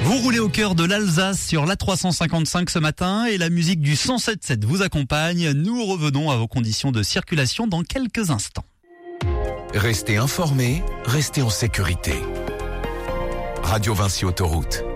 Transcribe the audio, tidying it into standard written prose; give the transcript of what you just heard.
Vous roulez au cœur de l'Alsace sur l'A355 ce matin et la musique du 107.7 vous accompagne. Nous revenons à vos conditions de circulation dans quelques instants. Restez informés, restez en sécurité. Radio Vinci Autoroute.